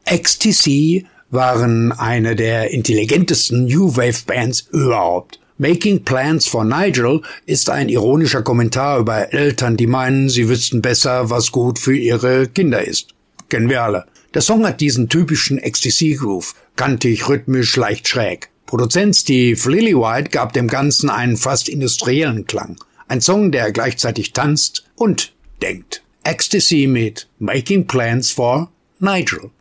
XTC waren eine der intelligentesten New Wave Bands überhaupt. Making Plans for Nigel ist ein ironischer Kommentar über Eltern, die meinen, sie wüssten besser, was gut für ihre Kinder ist. Kennen wir alle. Der Song hat diesen typischen XTC-Groove, kantig, rhythmisch, leicht schräg. Produzent Steve Lillywhite gab dem Ganzen einen fast industriellen Klang. Ein Song, der gleichzeitig tanzt und denkt. XTC mit Making Plans for Nigel.